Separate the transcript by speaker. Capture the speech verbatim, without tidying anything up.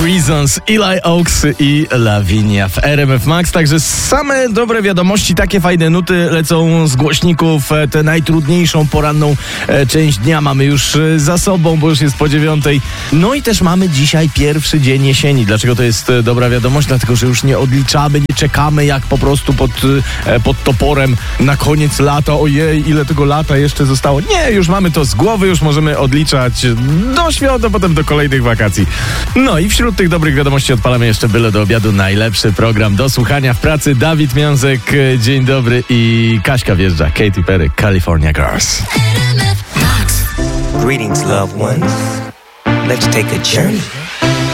Speaker 1: Reasons, Eli Oaks i Lavinia w R M F Max. Także same dobre wiadomości, takie fajne nuty lecą z głośników. Tę najtrudniejszą poranną część dnia mamy już za sobą, bo już jest po dziewiątej. No i też mamy dzisiaj pierwszy dzień jesieni. Dlaczego to jest dobra wiadomość? Dlatego, że już nie odliczamy, nie czekamy jak po prostu pod, pod toporem na koniec lata. Ojej, ile tego lata jeszcze zostało. Nie, już mamy to z głowy, już możemy odliczać do świąt, a potem do kolejnych wakacji. No i wśród tych dobrych wiadomości odpalamy jeszcze byle do obiadu najlepszy program do słuchania w pracy. Dawid Miązek, dzień dobry, i Kaśka wjeżdża. Katy Perry, California Girls.
Speaker 2: Greetings, loved ones. Let's take a journey.